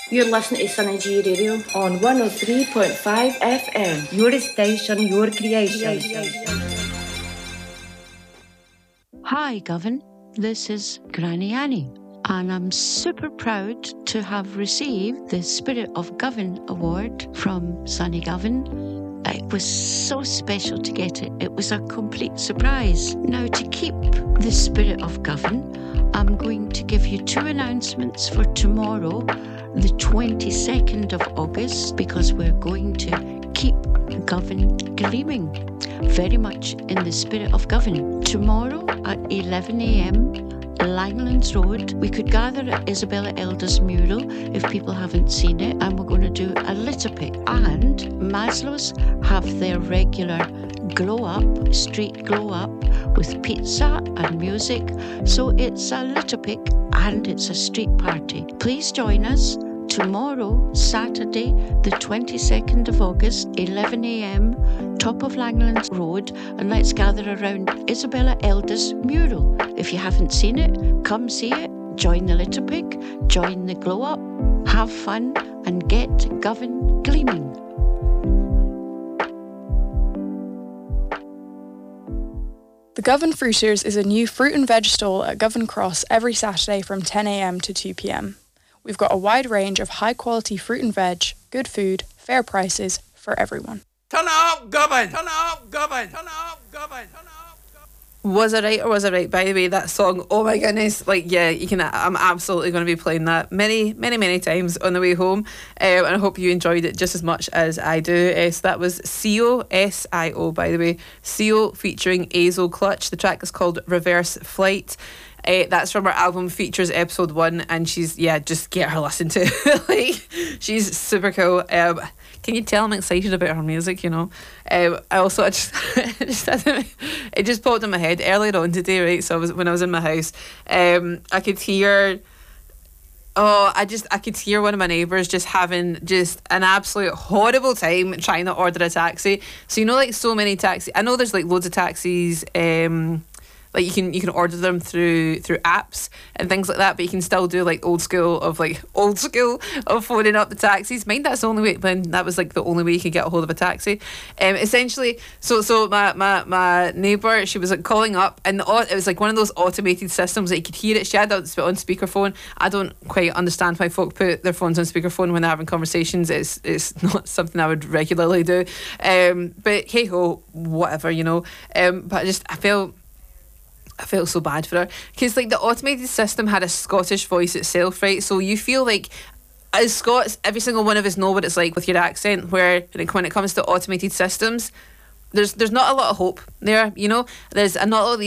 You're listening to Sunny G Radio on 103.5 FM. Your station, your creation. Hi, Govan. This is Granny Annie, and I'm super proud to have received the Spirit of Govan Award from Sunny Govan. It was so special to get it. It was a complete surprise. Now, to keep the Spirit of Govan, I'm going to give you two announcements for tomorrow, the 22nd of August, because we're going to keep Govan gleaming, very much in the spirit of Govan. Tomorrow at 11 a.m, Langlands Road, we could gather at Isabella Elder's mural if people haven't seen it, and we're going to do a litter pick. And Maslow's have their regular glow up, street glow up, with pizza and music. So it's a litter pick and it's a street party. Please join us tomorrow, Saturday, the 22nd of August, 11 a.m, top of Langlands Road, and let's gather around Isabella Elder's mural. If you haven't seen it, come see it, join the litter pick, join the glow up, have fun, and get Govan gleaming. The Govan Fruiters is a new fruit and veg stall at Govan Cross every Saturday from 10 a.m. to 2 p.m. We've got a wide range of high-quality fruit and veg, good food, fair prices for everyone. Turn it up, Govan! Turn it up, Govan! Turn it up, Govan! Turn it up, Govan! Was I right or was I right? By the way, that song, oh my goodness, I'm absolutely going to be playing that many times on the way home, and I hope you enjoyed it just as much as I do. So that was Sio, S-I-O, by the way, Sio featuring Azo Clutch. The track is called Reverse Flight. That's from her album Features Episode 1, and she's, just get her listened to. She's super cool. Can you tell I'm excited about her music, you know? It just popped in my head earlier on today, right? So when I was in my house, I could hear one of my neighbours just having just an absolute horrible time trying to order a taxi. So, you know, like so many taxis, I know there's like loads of taxis, like you can order them through apps and things like that, but you can still do like old school of phoning up the taxis. Mind that's the only way, when that was like the only way you could get a hold of a taxi. Essentially, so my neighbour, she was like calling up, and it was like one of those automated systems that you could hear it. She had it on speakerphone. I don't quite understand why folk put their phones on speakerphone when they're having conversations. It's not something I would regularly do. But hey ho, whatever, you know. But I felt so bad for her, because like the automated system had a Scottish voice itself, right? So you feel like, as Scots, every single one of us know what it's like with your accent, where like when it comes to automated systems, there's not a lot of hope there, you know. There's not a lot of